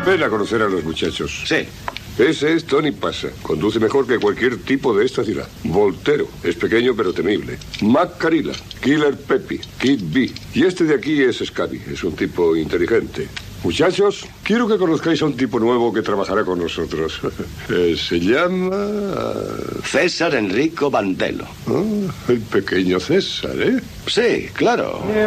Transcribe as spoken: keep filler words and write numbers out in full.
Ven a conocer a los muchachos. Sí. Ese es Tony Pasa. Conduce mejor que cualquier tipo de esta ciudad. Voltero. Es pequeño pero temible. Mac Carilla. Killer Peppy. Kid B. Y este de aquí es Scabby. Es un tipo inteligente. Muchachos, quiero que conozcáis a un tipo nuevo que trabajará con nosotros. Eh, se llama... César Enrico Bandelo. Ah, el pequeño César, ¿eh? Sí, claro.